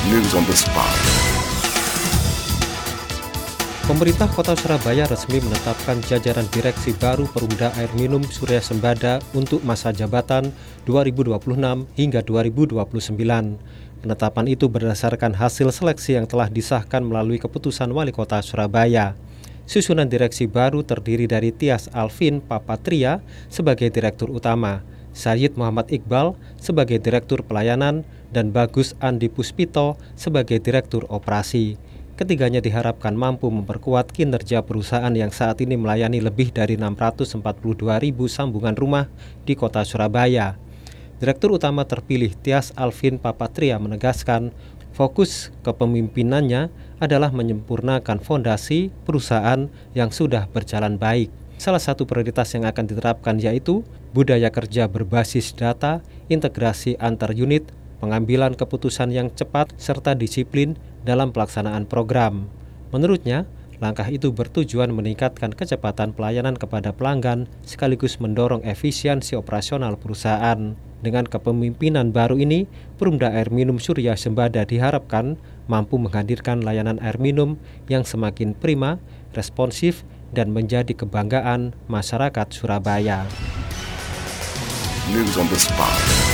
News on the spot. Pemerintah Kota Surabaya resmi menetapkan jajaran direksi baru Perumda Air Minum Surya Sembada untuk masa jabatan 2026 hingga 2029. Penetapan itu berdasarkan hasil seleksi yang telah disahkan melalui keputusan Wali Kota Surabaya. Susunan direksi baru terdiri dari Tias Alvin Papatria sebagai Direktur Utama, Sayyid Muhammad Iqbal sebagai Direktur Pelayanan, dan Bagus Andi Puspito sebagai Direktur Operasi. Ketiganya diharapkan mampu memperkuat kinerja perusahaan yang saat ini melayani lebih dari 642.000 sambungan rumah di Kota Surabaya. Direktur Utama terpilih Tias Alvin Papatria menegaskan fokus kepemimpinannya adalah menyempurnakan fondasi perusahaan yang sudah berjalan baik. Salah satu prioritas yang akan diterapkan yaitu budaya kerja berbasis data, integrasi antar unit, pengambilan keputusan yang cepat, serta disiplin dalam pelaksanaan program. Menurutnya, langkah itu bertujuan meningkatkan kecepatan pelayanan kepada pelanggan sekaligus mendorong efisiensi operasional perusahaan. Dengan kepemimpinan baru ini, Perumda Air Minum Surya Sembada diharapkan mampu menghadirkan layanan air minum yang semakin prima, responsif, dan menjadi kebanggaan masyarakat Surabaya. News on the spot.